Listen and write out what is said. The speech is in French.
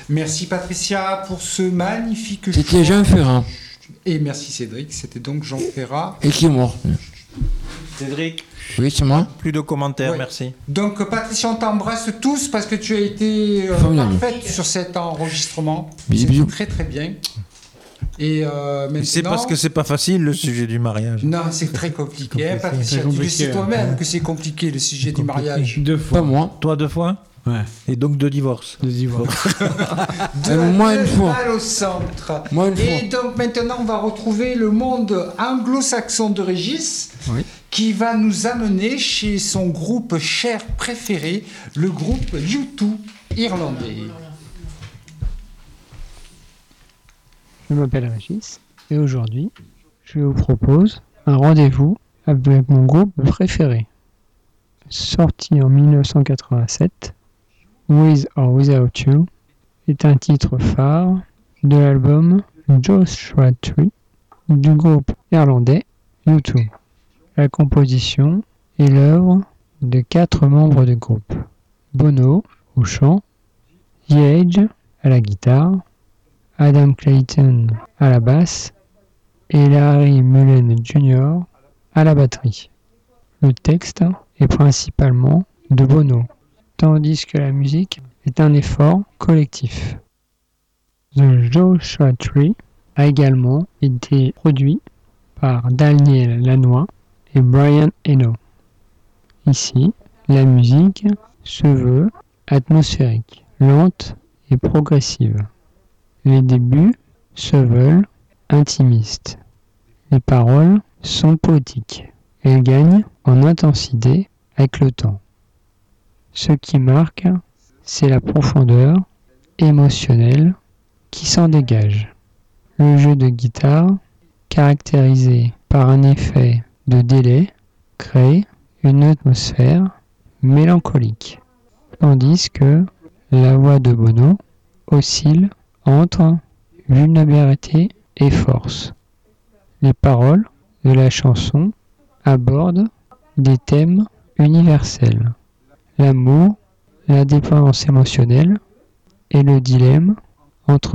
Merci Patricia pour ce magnifique C'était Jean Ferrat. Et merci Cédric, c'était donc Jean Ferrat. Et qui est mort. Cédric. Oui, c'est moi. Plus de commentaires, Ouais. merci. Donc Patricia, on t'embrasse tous parce que tu as été parfaite sur cet enregistrement. Bisous. C'était très très bien. Et maintenant... C'est parce que c'est pas facile le sujet du mariage. Non, c'est très compliqué. Hein, Patricia, tu le sais toi-même que c'est compliqué le sujet du mariage. 2 fois. Pas moi. Toi 2 fois. Ouais. Et donc 2 divorces. De divorce. Moi, une fois. Mal au centre. Moi, une Et fois. donc maintenant, on va retrouver le monde anglo-saxon de Régis, Oui. qui va nous amener chez son groupe cher préféré, le groupe U2 irlandais. Je m'appelle Régis et aujourd'hui, je vous propose un rendez-vous avec mon groupe préféré. Sorti en 1987, With or Without You est un titre phare de l'album Joshua Tree du groupe irlandais U2. La composition est l'œuvre de 4 membres du groupe. Bono au chant, Yeage à la guitare, Adam Clayton à la basse et Larry Mullen Jr. à la batterie. Le texte est principalement de Bono, tandis que la musique est un effort collectif. The Joshua Tree a également été produit par Daniel Lanois et Brian Eno. Ici, la musique se veut atmosphérique, lente et progressive. Les débuts se veulent intimistes. Les paroles sont poétiques. Elles gagnent en intensité avec le temps. Ce qui marque, c'est la profondeur émotionnelle qui s'en dégage. Le jeu de guitare, caractérisé par un effet de délai, crée une atmosphère mélancolique, tandis que la voix de Bono oscille entre vulnérabilité et force. Les paroles de la chanson abordent des thèmes universels. L'amour, la dépendance émotionnelle et le dilemme entre